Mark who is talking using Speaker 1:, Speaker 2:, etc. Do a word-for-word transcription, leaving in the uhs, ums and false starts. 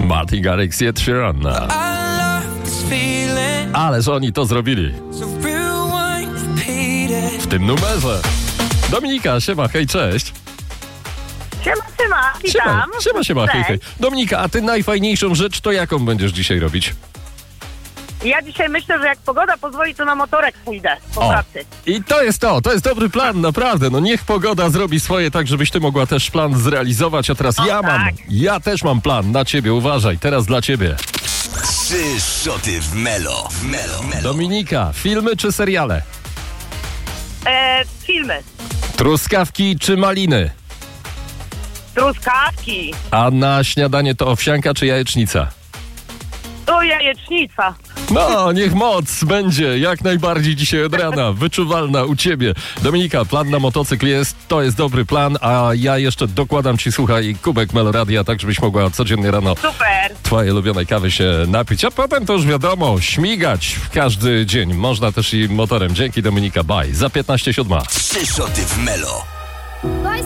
Speaker 1: Martin Garrix i Ed Sheeran. Ależ oni to zrobili w tym numerze. Dominika, siema, hej, cześć.
Speaker 2: Siema, siema, witam.
Speaker 1: Siema, siema, siema hej, hej. Dominika, a ty najfajniejszą rzecz to jaką będziesz dzisiaj robić?
Speaker 2: Ja dzisiaj myślę, że jak pogoda pozwoli, to na motorek pójdę po
Speaker 1: O,
Speaker 2: pracy.
Speaker 1: i to jest to, to jest dobry plan, naprawdę. No niech pogoda zrobi swoje tak, żebyś ty mogła też plan zrealizować, a teraz
Speaker 2: O,
Speaker 1: ja mam,
Speaker 2: tak.
Speaker 1: ja też mam plan na ciebie, uważaj, teraz dla ciebie.
Speaker 3: Trzy szoty w Melo. W Melo. Melo.
Speaker 1: Dominika, filmy czy seriale?
Speaker 2: E, filmy.
Speaker 1: Truskawki czy maliny?
Speaker 2: Truskawki.
Speaker 1: A na śniadanie to owsianka czy jajecznica?
Speaker 2: To jajecznica.
Speaker 1: No, niech moc będzie jak najbardziej dzisiaj od rana, wyczuwalna u ciebie. Dominika, plan na motocykl jest, to jest dobry plan, a ja jeszcze dokładam ci, słuchaj, kubek Meloradia, tak żebyś mogła codziennie rano
Speaker 2: Super.
Speaker 1: twojej ulubionej kawy się napić, a potem to już wiadomo, śmigać w każdy dzień. Można też i motorem. Dzięki, Dominika, bye. Za piętnaście siódma.
Speaker 3: Trzy szoty w Melo.